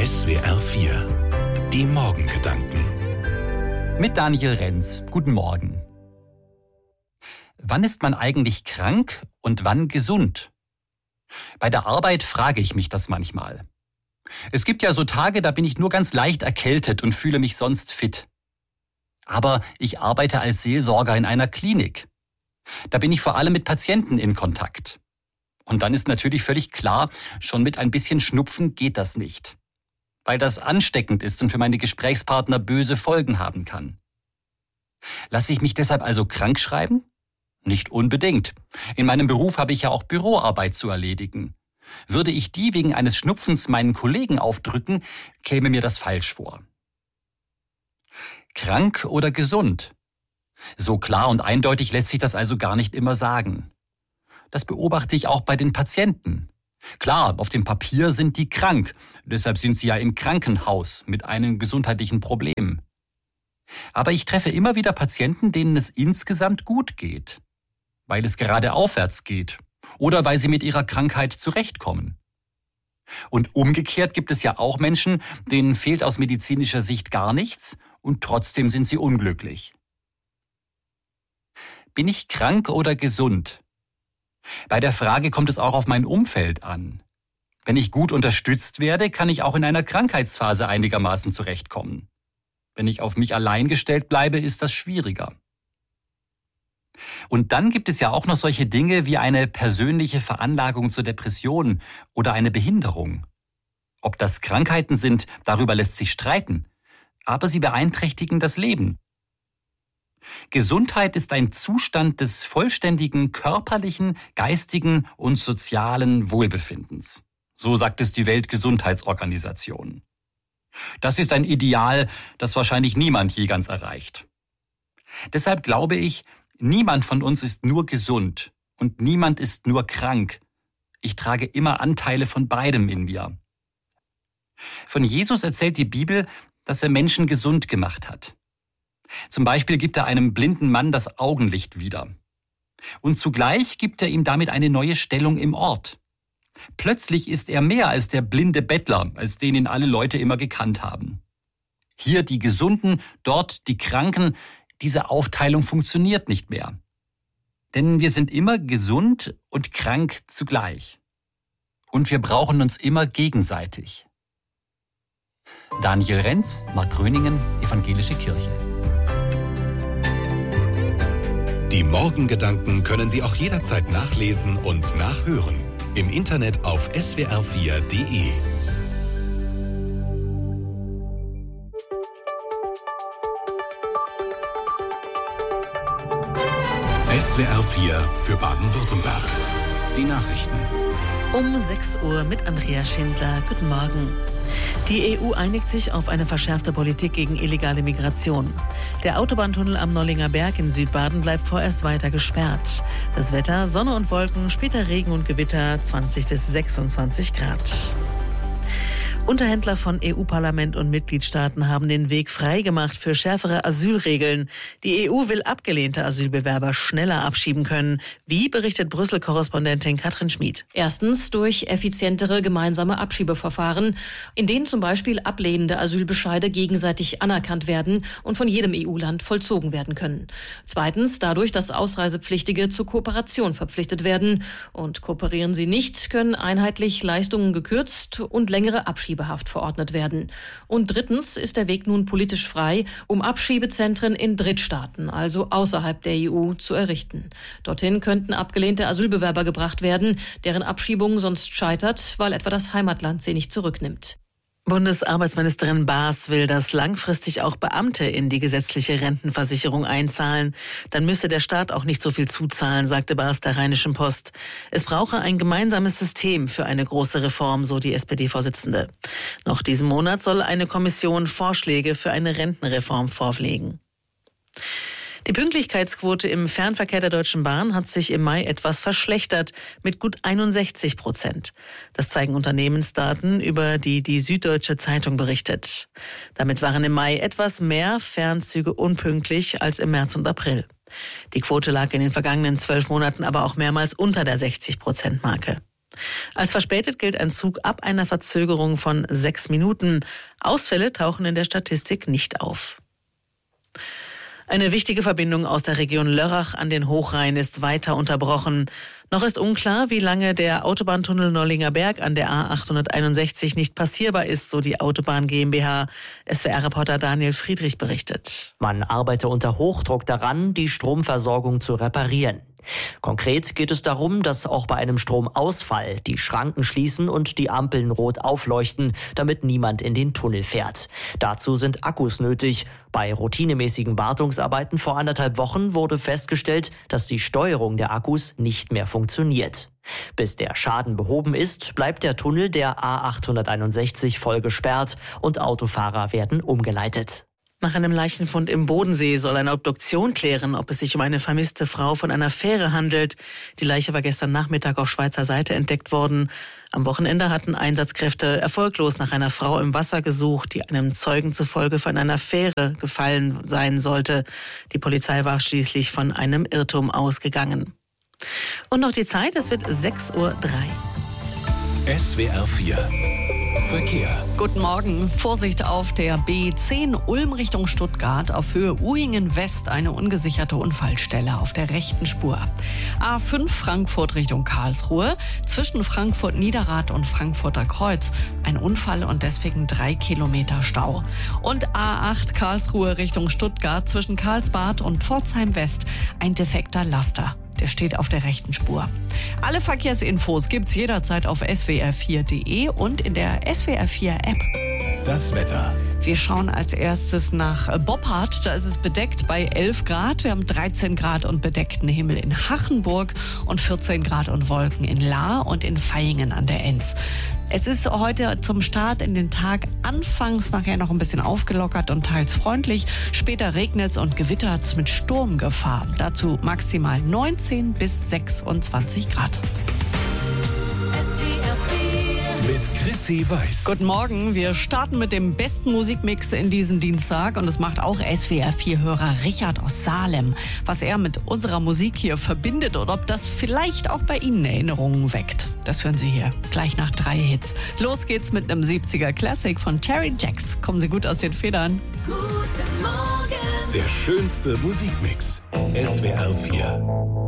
SWR 4. Die Morgengedanken. Mit Daniel Renz. Guten Morgen. Wann ist man eigentlich krank und wann gesund? Bei der Arbeit frage ich mich das manchmal. Es gibt ja so Tage, da bin ich nur ganz leicht erkältet und fühle mich sonst fit. Aber ich arbeite als Seelsorger in einer Klinik. Da bin ich vor allem mit Patienten in Kontakt. Und dann ist natürlich völlig klar, schon mit ein bisschen Schnupfen geht das nicht. Weil das ansteckend ist und für meine Gesprächspartner böse Folgen haben kann. Lasse ich mich deshalb also krank schreiben? Nicht unbedingt. In meinem Beruf habe ich ja auch Büroarbeit zu erledigen. Würde ich die wegen eines Schnupfens meinen Kollegen aufdrücken, käme mir das falsch vor. Krank oder gesund? So klar und eindeutig lässt sich das also gar nicht immer sagen. Das beobachte ich auch bei den Patienten. Klar, auf dem Papier sind die krank, deshalb sind sie ja im Krankenhaus mit einem gesundheitlichen Problem. Aber ich treffe immer wieder Patienten, denen es insgesamt gut geht, weil es gerade aufwärts geht oder weil sie mit ihrer Krankheit zurechtkommen. Und umgekehrt gibt es ja auch Menschen, denen fehlt aus medizinischer Sicht gar nichts und trotzdem sind sie unglücklich. Bin ich krank oder gesund? Bei der Frage kommt es auch auf mein Umfeld an. Wenn ich gut unterstützt werde, kann ich auch in einer Krankheitsphase einigermaßen zurechtkommen. Wenn ich auf mich allein gestellt bleibe, ist das schwieriger. Und dann gibt es ja auch noch solche Dinge wie eine persönliche Veranlagung zur Depression oder eine Behinderung. Ob das Krankheiten sind, darüber lässt sich streiten, aber sie beeinträchtigen das Leben. Gesundheit ist ein Zustand des vollständigen körperlichen, geistigen und sozialen Wohlbefindens. So sagt es die Weltgesundheitsorganisation. Das ist ein Ideal, das wahrscheinlich niemand je ganz erreicht. Deshalb glaube ich, niemand von uns ist nur gesund und niemand ist nur krank. Ich trage immer Anteile von beidem in mir. Von Jesus erzählt die Bibel, dass er Menschen gesund gemacht hat. Zum Beispiel gibt er einem blinden Mann das Augenlicht wieder. Und zugleich gibt er ihm damit eine neue Stellung im Ort. Plötzlich ist er mehr als der blinde Bettler, als den ihn alle Leute immer gekannt haben. Hier die Gesunden, dort die Kranken, diese Aufteilung funktioniert nicht mehr. Denn wir sind immer gesund und krank zugleich. Und wir brauchen uns immer gegenseitig. Daniel Renz, Markgröningen, Evangelische Kirche. Die Morgengedanken können Sie auch jederzeit nachlesen und nachhören. Im Internet auf swr4.de. SWR 4 für Baden-Württemberg. Die Nachrichten. Um 6 Uhr mit Andrea Schindler. Guten Morgen. Die EU einigt sich auf eine verschärfte Politik gegen illegale Migration. Der Autobahntunnel am Nollinger Berg in Südbaden bleibt vorerst weiter gesperrt. Das Wetter: Sonne und Wolken, später Regen und Gewitter, 20 bis 26 Grad. Unterhändler von EU-Parlament und Mitgliedstaaten haben den Weg freigemacht für schärfere Asylregeln. Die EU will abgelehnte Asylbewerber schneller abschieben können. Wie, berichtet Brüssel-Korrespondentin Katrin Schmid. Erstens durch effizientere gemeinsame Abschiebeverfahren, in denen zum Beispiel ablehnende Asylbescheide gegenseitig anerkannt werden und von jedem EU-Land vollzogen werden können. Zweitens dadurch, dass Ausreisepflichtige zur Kooperation verpflichtet werden. Und kooperieren sie nicht, können einheitlich Leistungen gekürzt und längere Abschiebehaft verordnet werden. Und drittens ist der Weg nun politisch frei, um Abschiebezentren in Drittstaaten, also außerhalb der EU, zu errichten. Dorthin könnten abgelehnte Asylbewerber gebracht werden, deren Abschiebung sonst scheitert, weil etwa das Heimatland sie nicht zurücknimmt. Bundesarbeitsministerin Baas will, dass langfristig auch Beamte in die gesetzliche Rentenversicherung einzahlen. Dann müsse der Staat auch nicht so viel zuzahlen, sagte Baas der Rheinischen Post. Es brauche ein gemeinsames System für eine große Reform, so die SPD-Vorsitzende. Noch diesen Monat soll eine Kommission Vorschläge für eine Rentenreform vorlegen. Die Pünktlichkeitsquote im Fernverkehr der Deutschen Bahn hat sich im Mai etwas verschlechtert, mit gut 61%. Das zeigen Unternehmensdaten, über die die Süddeutsche Zeitung berichtet. Damit waren im Mai etwas mehr Fernzüge unpünktlich als im März und April. Die Quote lag in den vergangenen 12 Monaten aber auch mehrmals unter der 60%-Marke. Als verspätet gilt ein Zug ab einer Verzögerung von 6 Minuten. Ausfälle tauchen in der Statistik nicht auf. Eine wichtige Verbindung aus der Region Lörrach an den Hochrhein ist weiter unterbrochen. Noch ist unklar, wie lange der Autobahntunnel Nollinger Berg an der A861 nicht passierbar ist, so die Autobahn GmbH. SWR-Reporter Daniel Friedrich berichtet. Man arbeite unter Hochdruck daran, die Stromversorgung zu reparieren. Konkret geht es darum, dass auch bei einem Stromausfall die Schranken schließen und die Ampeln rot aufleuchten, damit niemand in den Tunnel fährt. Dazu sind Akkus nötig. Bei routinemäßigen Wartungsarbeiten vor 1,5 Wochen wurde festgestellt, dass die Steuerung der Akkus nicht mehr funktioniert. Bis der Schaden behoben ist, bleibt der Tunnel der A861 voll gesperrt und Autofahrer werden umgeleitet. Nach einem Leichenfund im Bodensee soll eine Obduktion klären, ob es sich um eine vermisste Frau von einer Fähre handelt. Die Leiche war gestern Nachmittag auf Schweizer Seite entdeckt worden. Am Wochenende hatten Einsatzkräfte erfolglos nach einer Frau im Wasser gesucht, die einem Zeugen zufolge von einer Fähre gefallen sein sollte. Die Polizei war schließlich von einem Irrtum ausgegangen. Und noch die Zeit, es wird 6:03 Uhr. SWR 4 Verkehr. Guten Morgen. Vorsicht auf der B10 Ulm Richtung Stuttgart. Auf Höhe Uhingen West eine ungesicherte Unfallstelle auf der rechten Spur. A5 Frankfurt Richtung Karlsruhe. Zwischen Frankfurt Niederrad und Frankfurter Kreuz ein Unfall und deswegen 3 Kilometer Stau. Und A8 Karlsruhe Richtung Stuttgart. Zwischen Karlsbad und Pforzheim West ein defekter Laster. Der steht auf der rechten Spur. Alle Verkehrsinfos gibt's jederzeit auf swr4.de und in der SWR4-App. Das Wetter. Wir schauen als erstes nach Boppard. Da ist es bedeckt bei 11 Grad. Wir haben 13 Grad und bedeckten Himmel in Hachenburg und 14 Grad und Wolken in Lahr und in Vaihingen an der Enz. Es ist heute zum Start in den Tag anfangs nachher noch ein bisschen aufgelockert und teils freundlich. Später regnet es und gewittert es mit Sturmgefahr. Dazu maximal 19 bis 26 Grad. Mit Chrissy Weiß. Guten Morgen, wir starten mit dem besten Musikmix in diesen Dienstag und es macht auch SWR4-Hörer Richard aus Salem, was er mit unserer Musik hier verbindet und ob das vielleicht auch bei Ihnen Erinnerungen weckt. Das hören Sie hier gleich nach 3 Hits. Los geht's mit einem 70er Classic von Terry Jacks. Kommen Sie gut aus den Federn. Guten Morgen. Der schönste Musikmix. SWR 4.